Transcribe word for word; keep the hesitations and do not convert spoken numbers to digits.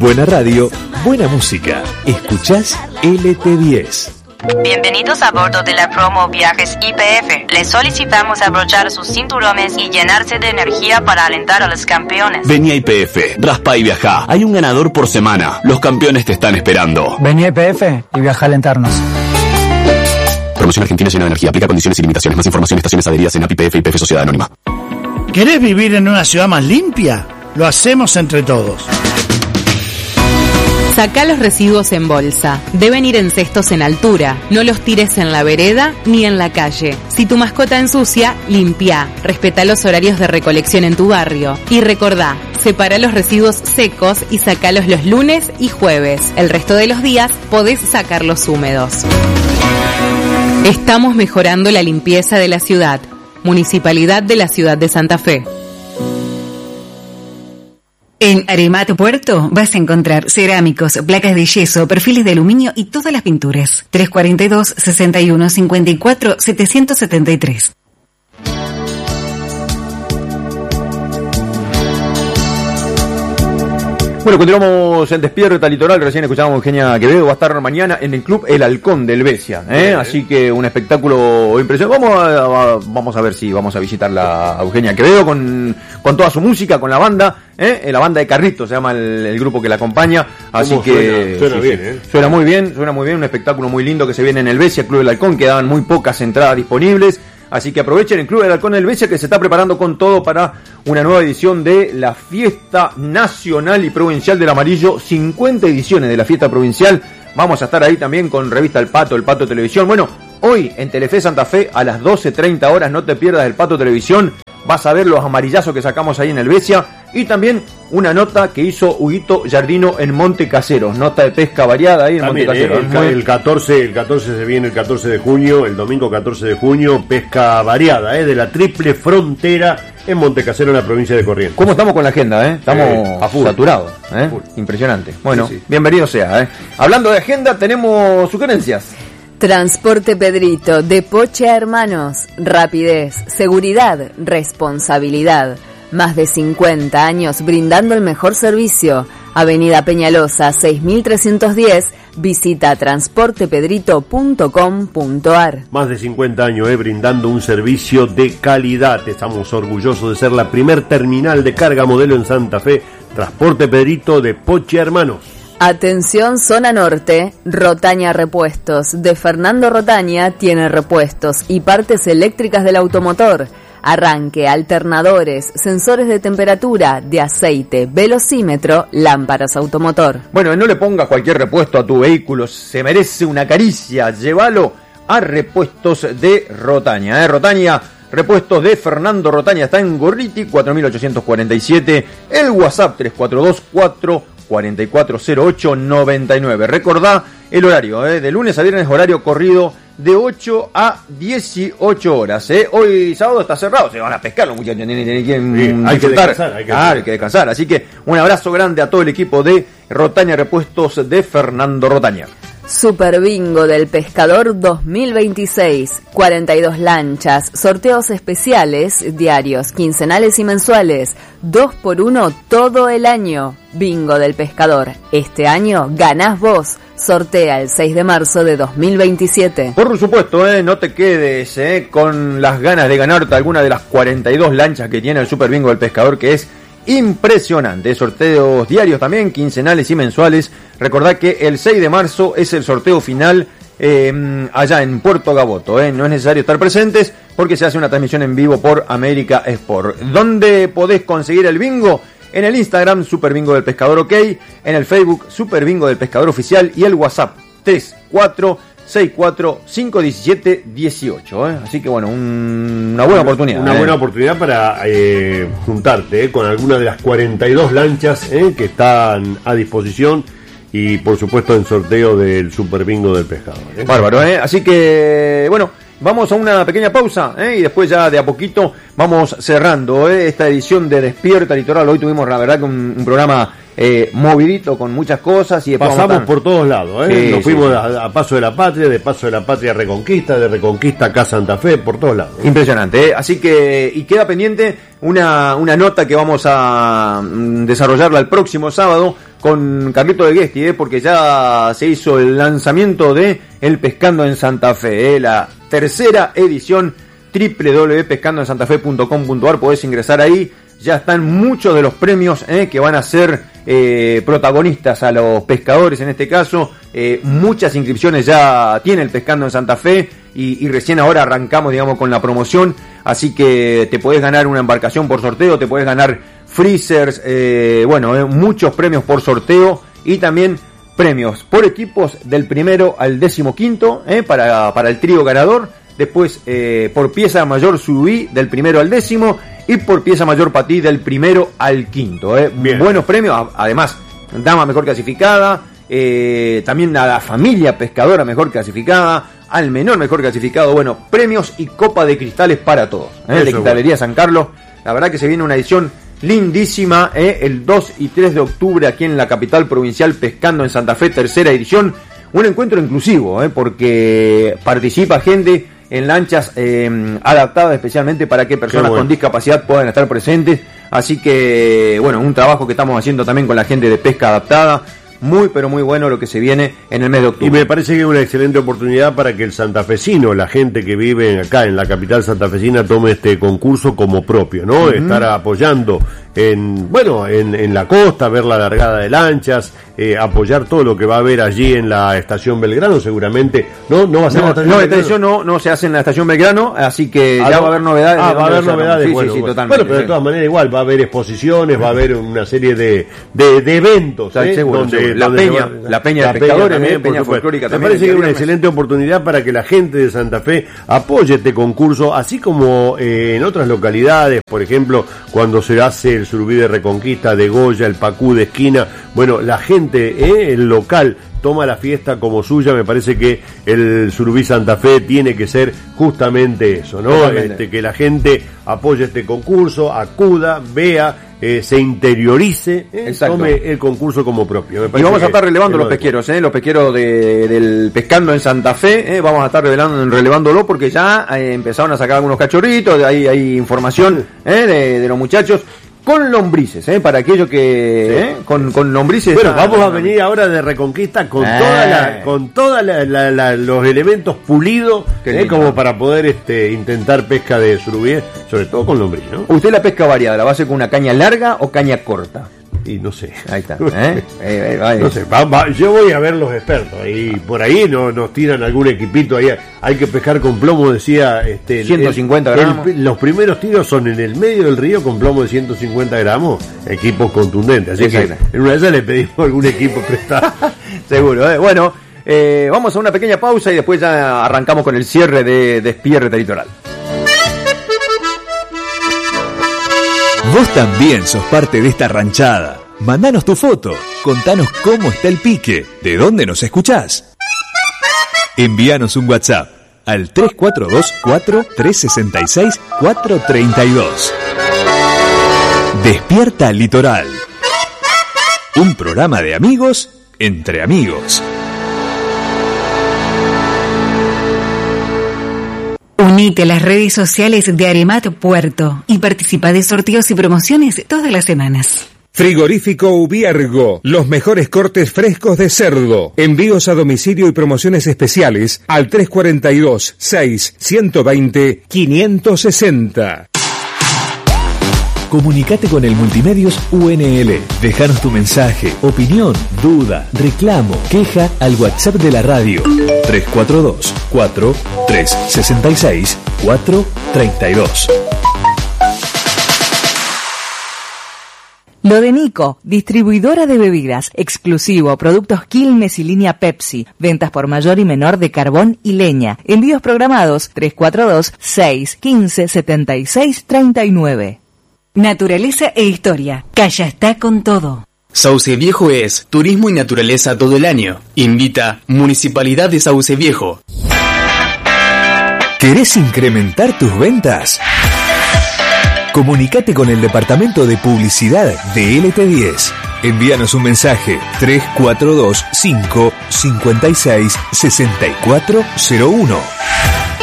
Buena radio, buena música. Escuchás L T diez. Bienvenidos a bordo de la promo Viajes Y P F. Les solicitamos abrochar sus cinturones y llenarse de energía para alentar a los campeones. Vení a Y P F, raspa y viajá. Hay un ganador por semana. Los campeones te están esperando. Vení a Y P F y viaja a alentarnos. Promoción Argentina llena de energía. Aplica condiciones y limitaciones. Más información en estaciones adheridas en A P I P F y P F Sociedad Anónima. ¿Querés vivir en una ciudad más limpia? Lo hacemos entre todos. Sacá los residuos en bolsa. Deben ir en cestos en altura. No los tires en la vereda ni en la calle. Si tu mascota ensucia, limpia. Respetá los horarios de recolección en tu barrio. Y recordá, separá los residuos secos y sacalos los lunes y jueves. El resto de los días podés sacarlos húmedos. Estamos mejorando la limpieza de la ciudad. Municipalidad de la Ciudad de Santa Fe. En Aremat Puerto vas a encontrar cerámicos, placas de yeso, perfiles de aluminio y todas las pinturas. tres cuarenta y dos, sesenta y uno, cincuenta y cuatro, setecientos setenta y tres. Bueno, continuamos en Despierta Litoral. Recién escuchábamos a Eugenia Quevedo. Va a estar mañana en el Club El Halcón del Besia, ¿eh? Bien, así que un espectáculo impresionante. Vamos a, a, vamos a ver si vamos a visitarla a Eugenia Quevedo con, con toda su música, con la banda, ¿eh? La banda de Carritos se llama el, el grupo que la acompaña. Así que suena, suena sí, bien, sí. ¿eh? Suena muy bien, suena muy bien. Un espectáculo muy lindo que se viene en el Besia, Club El Halcón. Quedaban muy pocas entradas disponibles. Así que aprovechen el Club del Halcón del Besia, que se está preparando con todo para una nueva edición de la Fiesta Nacional y Provincial del Amarillo. cincuenta ediciones de la Fiesta Provincial. Vamos a estar ahí también con Revista El Pato, El Pato Televisión. Bueno, hoy en Telefe Santa Fe a las doce treinta horas, no te pierdas El Pato Televisión. Vas a ver los amarillazos que sacamos ahí en el Besia. Y también una nota que hizo Huguito Jardino en Monte Caseros. Nota de pesca variada ahí en también, Monte Caseros. Eh, el, el, catorce, el catorce se viene el catorce de junio, el domingo catorce de junio, pesca variada, eh, de la triple frontera en Monte Casero, en la provincia de Corrientes. ¿Cómo estamos con la agenda? Eh? Estamos eh, a full. saturados. Eh? Full. Impresionante. Bueno, sí, sí. Bienvenido sea. Eh. Hablando de agenda, tenemos sugerencias. Transporte Pedrito, de Poche a Hermanos. Rapidez, seguridad, responsabilidad. Más de cincuenta años brindando el mejor servicio. Avenida Peñalosa seis mil trescientos diez. Visita transporte pedrito punto com punto a r. Más de cincuenta años eh, brindando un servicio de calidad. Estamos orgullosos de ser la primer terminal de carga modelo en Santa Fe. Transporte Pedrito de Poche Hermanos. Atención zona norte, Rotaña Repuestos. De Fernando Rotaña tiene repuestos y partes eléctricas del automotor. Arranque, alternadores, sensores de temperatura, de aceite, velocímetro, lámparas automotor. Bueno, no le pongas cualquier repuesto a tu vehículo, se merece una caricia. Llévalo a Repuestos de Rotaña. ¿eh? Rotaña, Repuestos de Fernando Rotaña, está en Gorriti cuatro mil ochocientos cuarenta y siete. El WhatsApp tres cuatro dos cuatro cuatro cuatro cero ocho nueve nueve. Recordá el horario, ¿eh? de lunes a viernes, horario corrido de ocho a dieciocho horas. ¿eh? Hoy sábado está cerrado, se van a pescar los muchachos, tienen, tienen, tienen sí, hay, que descansar, hay, que ah, hay que descansar. Así que un abrazo grande a todo el equipo de Rotaña Repuestos de Fernando Rotaña. Super Bingo del Pescador dos mil veintiséis, cuarenta y dos lanchas, sorteos especiales, diarios, quincenales y mensuales, dos por uno todo el año. Bingo del Pescador, este año ganás vos. Sortea el seis de marzo de dos mil veintisiete. Por supuesto, eh, no te quedes eh, con las ganas de ganarte alguna de las cuarenta y dos lanchas que tiene el Super Bingo del Pescador, que es impresionante. Sorteos diarios también, quincenales y mensuales. Recordad que el seis de marzo es el sorteo final eh, allá en Puerto Gaboto. Eh. No es necesario estar presentes porque se hace una transmisión en vivo por América Sport. ¿Dónde podés conseguir el bingo? En el Instagram, Super Bingo del Pescador OK, en el Facebook, Super Bingo del Pescador Oficial, y el WhatsApp, tres cuatro seis cuatro cinco uno siete uno ocho. ¿eh? Así que bueno, un, una buena oportunidad. Una ¿eh? buena oportunidad para eh, juntarte eh, con alguna de las cuarenta y dos lanchas eh, que están a disposición. Y por supuesto en sorteo del Super Bingo del Pescador. ¿eh? Bárbaro, ¿eh? Así que, bueno, vamos a una pequeña pausa, ¿eh? Y después ya de a poquito vamos cerrando ¿eh? esta edición de Despierta Litoral. Hoy tuvimos, la verdad, que un, un programa eh, movidito con muchas cosas. Y pasamos por todos lados, ¿eh? Sí, Nos sí, fuimos sí. A, a Paso de la Patria, de Paso de la Patria a Reconquista, de Reconquista acá a Santa Fe, por todos lados. ¿eh? Impresionante, ¿eh? Así que, y queda pendiente una, una nota que vamos a mm, desarrollarla el próximo sábado con Carlito de Guesti, eh, porque ya se hizo el lanzamiento de El Pescando en Santa Fe, eh, la tercera edición, doble u doble u doble u punto pescando en santa fe punto com punto a r, podés ingresar ahí. Ya están muchos de los premios eh, que van a ser eh, protagonistas a los pescadores en este caso. Eh, muchas inscripciones ya tiene el Pescando en Santa Fe y, y recién ahora arrancamos, digamos, con la promoción. Así que te podés ganar una embarcación por sorteo, te podés ganar freezers, eh, bueno, eh, muchos premios por sorteo y también premios por equipos del primero al décimo quinto eh, para, para el trío ganador. Después eh, por pieza mayor subí del primero al décimo y por pieza mayor patí del primero al quinto. Eh. Buenos premios, además, dama mejor clasificada, eh, también a la familia pescadora mejor clasificada, al menor mejor clasificado, bueno, premios y copa de cristales para todos. Eh, de Cristalería San Carlos, la verdad que se viene una edición lindísima, eh, el dos y tres de octubre aquí en la capital provincial, Pescando en Santa Fe, tercera edición. Un encuentro inclusivo, eh, porque participa gente en lanchas eh, adaptadas especialmente para que personas bueno. con discapacidad puedan estar presentes. Así que, bueno, un trabajo que estamos haciendo también con la gente de pesca adaptada. Muy, pero muy bueno lo que se viene en el mes de octubre. Y me parece que es una excelente oportunidad para que el santafesino, la gente que vive acá en la capital santafesina, tome este concurso como propio, ¿no? Uh-huh. Estar apoyando en, bueno, en, en la costa, ver la largada de lanchas, eh, apoyar todo lo que va a haber allí en la estación Belgrano, seguramente. No, no va a ser no, la estación no, Belgrano. esta edición no, no se hace en la estación Belgrano, así que ah, ya no, va a haber novedades. Ah, va a haber novedades, sí, bueno, sí, sí, bueno. totalmente. Bueno, pero de todas maneras igual, va a haber exposiciones, va a haber una serie de, de, de eventos, ¿eh? Seguro, donde, seguro. La, donde peña, va, la Peña la de Pescadores, Peña, también, Peña Folclórica también. Me parece que es una excelente oportunidad para que la gente de Santa Fe apoye este concurso, así como eh, en otras localidades, por ejemplo, cuando se hace el surubí de Reconquista, de Goya, el Pacú de Esquina. Bueno, la gente, eh, el local, toma la fiesta como suya. Me parece que el Surubí Santa Fe tiene que ser justamente eso, ¿no? Este, que la gente apoye este concurso, acuda, vea, eh, se interiorice, eh, tome el concurso como propio. Y vamos a estar relevando los pesqueros, eh, los pesqueros de, del Pescando en Santa Fe, eh, vamos a estar revelando, relevándolo porque ya eh, empezaron a sacar algunos cachorritos, de ahí hay información eh, de, de los muchachos. Con lombrices, ¿eh? Para aquellos que... Sí. ¿eh? Con, con lombrices... Bueno, vamos a venir ahora de Reconquista con eh. toda la, con toda la, la, la, los elementos pulidos, ¿eh? Como para poder este intentar pesca de surubí, sobre todo con lombriz, ¿no? ¿Usted la pesca variada la va a hacer con una caña larga o caña corta? Y no sé. Ahí está. ¿eh? eh, eh, no sé, va, va, yo voy a ver los expertos. Y por ahí no, nos tiran algún equipito. Ahí hay que pescar con plomo, decía. Este, ciento cincuenta el, gramos. El, los primeros tiros son en el medio del río con plomo de ciento cincuenta gramos. Equipos contundentes. Así Exacto. que en una de esas le pedimos algún equipo prestado. Seguro, ¿eh? Bueno, eh, vamos a una pequeña pausa y después ya arrancamos con el cierre de Despierta Litoral. Vos también sos parte de esta ranchada. Mandanos tu foto, contanos cómo está el pique, de dónde nos escuchás. Envíanos un WhatsApp al tres cuatro dos, cuatro tres seis seis, cuatro tres dos. Despierta Litoral. Un programa de amigos entre amigos. Unite a las redes sociales de Aremat Puerto y participa de sorteos y promociones todas las semanas. Frigorífico Ubiergo, los mejores cortes frescos de cerdo. Envíos a domicilio y promociones especiales al tres cuatro dos, seis, uno dos cero, cinco seis cero. Comunicate con el Multimedios U N L. Dejanos tu mensaje, opinión, duda, reclamo, queja al WhatsApp de la radio tres cuatro dos, cuatro tres seis seis, cuatro tres dos. Lo de Nico, distribuidora de bebidas, exclusivo, productos Quilmes y línea Pepsi, ventas por mayor y menor de carbón y leña, envíos programados tres cuatro dos, seis, uno cinco, siete seis, tres nueve. Naturaleza e historia, Calla está con todo. Sauce Viejo es turismo y naturaleza todo el año. Invita Municipalidad de Sauce Viejo. ¿Querés incrementar tus ventas? Comunicate con el departamento de publicidad de L T diez. Envíanos un mensaje tres cuatro dos, cinco, cinco seis, seis cuatro cero uno.